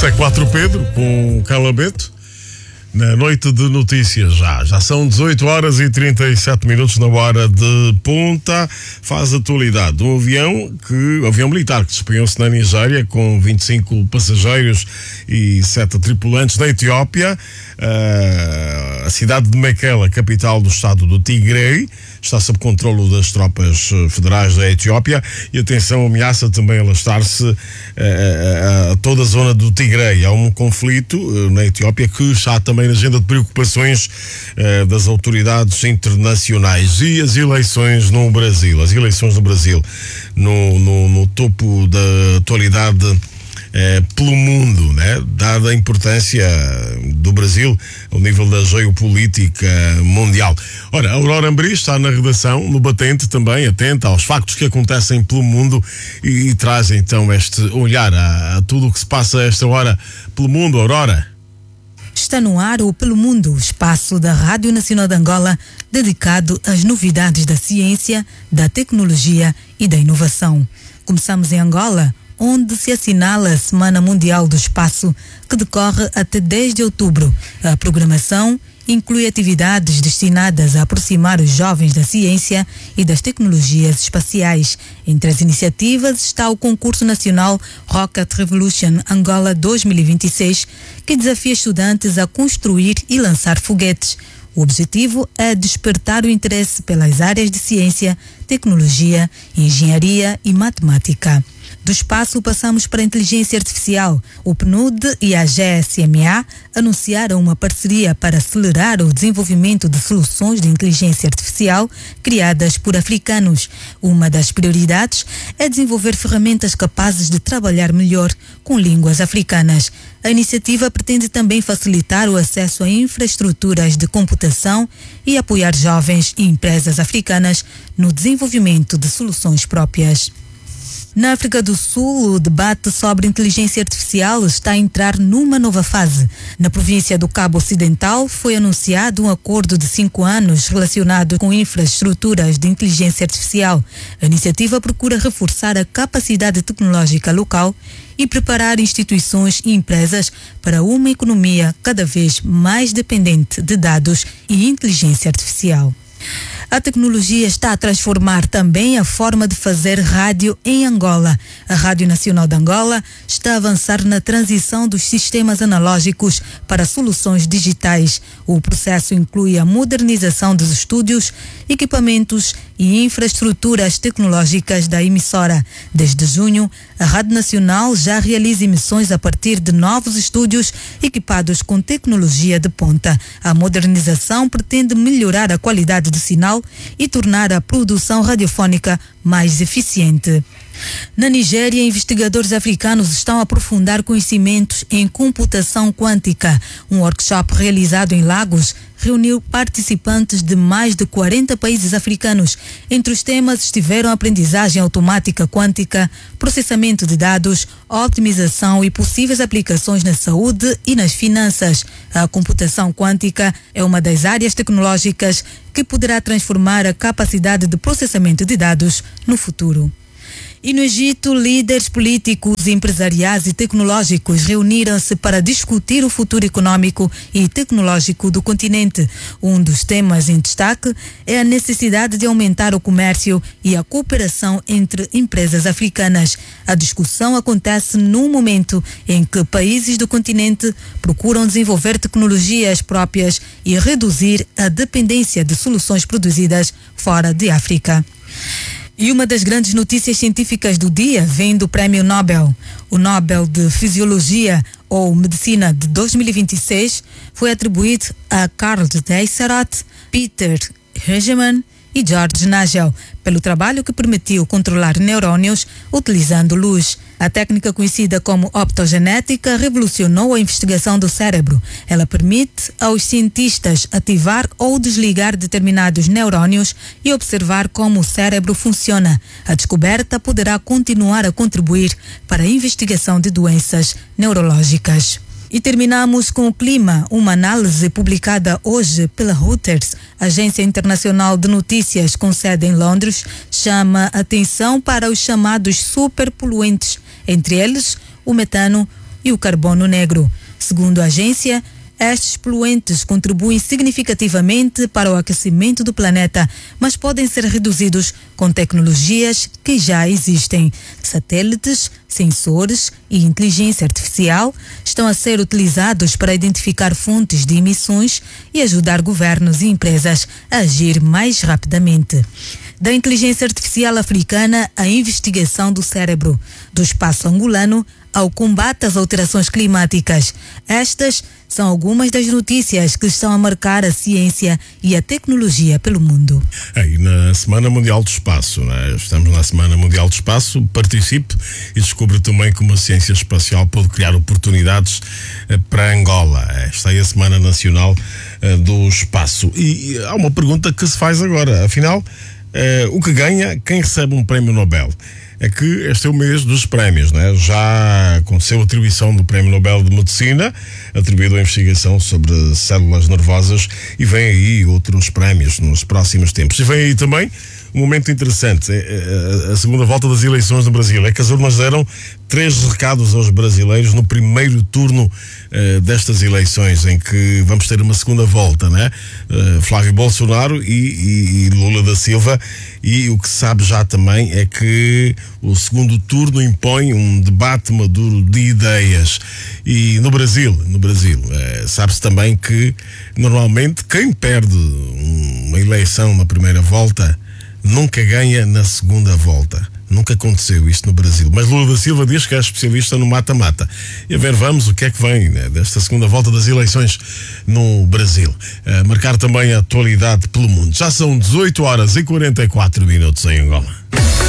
Isto é 4 Pedro com o Calabeto na noite de notícias. Já são 18 horas e 37 minutos na hora de Punta. Faz atualidade um avião militar que despenhou-se na Nigéria com 25 passageiros e 7 tripulantes da Etiópia. A cidade de Mekele, capital do estado do Tigray, está sob controlo das tropas federais da Etiópia e, atenção, ameaça também alastar-se a toda a zona do Tigray. Há um conflito na Etiópia que está também na agenda de preocupações das autoridades internacionais. E as eleições no Brasil. As eleições no Brasil no topo da atualidade pelo mundo, né? Dada a importância do Brasil ao nível da geopolítica mundial. Ora, a Aurora Ambris está na redação, no batente também, atenta aos factos que acontecem pelo mundo e traz então este olhar a tudo o que se passa a esta hora pelo mundo. Aurora. Está no ar o Pelo Mundo, espaço da Rádio Nacional de Angola, dedicado às novidades da ciência, da tecnologia e da inovação. Começamos em Angola, onde se assinala a Semana Mundial do Espaço, que decorre até 10 de outubro. A programação inclui atividades destinadas a aproximar os jovens da ciência e das tecnologias espaciais. Entre as iniciativas está o concurso nacional Rocket Revolution Angola 2026, que desafia estudantes a construir e lançar foguetes. O objetivo é despertar o interesse pelas áreas de ciência, tecnologia, engenharia e matemática. Do espaço passamos para a inteligência artificial. O PNUD e a GSMA anunciaram uma parceria para acelerar o desenvolvimento de soluções de inteligência artificial criadas por africanos. Uma das prioridades é desenvolver ferramentas capazes de trabalhar melhor com línguas africanas. A iniciativa pretende também facilitar o acesso a infraestruturas de computação e apoiar jovens e empresas africanas no desenvolvimento de soluções próprias. Na África do Sul, o debate sobre inteligência artificial está a entrar numa nova fase. Na província do Cabo Ocidental foi anunciado um acordo de 5 anos relacionado com infraestruturas de inteligência artificial. A iniciativa procura reforçar a capacidade tecnológica local e preparar instituições e empresas para uma economia cada vez mais dependente de dados e inteligência artificial. A tecnologia está a transformar também a forma de fazer rádio em Angola. A Rádio Nacional de Angola está a avançar na transição dos sistemas analógicos para soluções digitais. O processo inclui a modernização dos estúdios, equipamentos e infraestruturas tecnológicas da emissora. Desde junho, a Rádio Nacional já realiza emissões a partir de novos estúdios equipados com tecnologia de ponta. A modernização pretende melhorar a qualidade do sinal e tornar a produção radiofónica mais eficiente. Na Nigéria, investigadores africanos estão a aprofundar conhecimentos em computação quântica. Um workshop realizado em Lagos reuniu participantes de mais de 40 países africanos. Entre os temas estiveram aprendizagem automática quântica, processamento de dados, otimização e possíveis aplicações na saúde e nas finanças. A computação quântica é uma das áreas tecnológicas que poderá transformar a capacidade de processamento de dados no futuro. E no Egito, líderes políticos, empresariais e tecnológicos reuniram-se para discutir o futuro econômico e tecnológico do continente. Um dos temas em destaque é a necessidade de aumentar o comércio e a cooperação entre empresas africanas. A discussão acontece num momento em que países do continente procuram desenvolver tecnologias próprias e reduzir a dependência de soluções produzidas fora de África. E uma das grandes notícias científicas do dia vem do Prêmio Nobel. O Nobel de Fisiologia ou Medicina de 2026 foi atribuído a Carl Deisserat, Peter Hegemann e George Nagel pelo trabalho que permitiu controlar neurônios utilizando luz. A técnica conhecida como optogenética revolucionou a investigação do cérebro. Ela permite aos cientistas ativar ou desligar determinados neurônios e observar como o cérebro funciona. A descoberta poderá continuar a contribuir para a investigação de doenças neurológicas. E terminamos com o clima. Uma análise publicada hoje pela Reuters, agência internacional de notícias com sede em Londres, chama atenção para os chamados superpoluentes, entre eles o metano, e o carbono negro. Segundo a agência, estes poluentes contribuem significativamente para o aquecimento do planeta, mas podem ser reduzidos com tecnologias que já existem. Satélites, sensores e inteligência artificial estão a ser utilizados para identificar fontes de emissões e ajudar governos e empresas a agir mais rapidamente. Da inteligência artificial africana à investigação do cérebro, do espaço angolano ao combate às alterações climáticas. Estas são algumas das notícias que estão a marcar a ciência e a tecnologia pelo mundo. E na Semana Mundial do Espaço, né? Estamos na Semana Mundial do Espaço, participe e descubra também como a ciência espacial pode criar oportunidades para Angola. Esta é a Semana Nacional do Espaço. E há uma pergunta que se faz agora, afinal, o que ganha quem recebe um prémio Nobel? É que este é o mês dos prémios, né? Já aconteceu a atribuição do Prémio Nobel de Medicina, atribuído à investigação sobre células nervosas, e vem aí outros prémios nos próximos tempos. E vem aí também um momento interessante, a segunda volta das eleições no Brasil. É que as urnas deram 3 recados aos brasileiros no primeiro turno destas eleições, em que vamos ter uma segunda volta, né? Flávio Bolsonaro e Lula da Silva, e o que se sabe já também é que o segundo turno impõe um debate maduro de ideias. E no Brasil, sabe-se também que normalmente quem perde uma eleição na primeira volta nunca ganha na segunda volta. Nunca aconteceu isto no Brasil. Mas Lula da Silva diz que é especialista no mata-mata. E a ver, vamos, o que é que vem, né, desta segunda volta das eleições no Brasil. Marcar também a atualidade pelo mundo. Já são 18 horas e 44 minutos em Angola.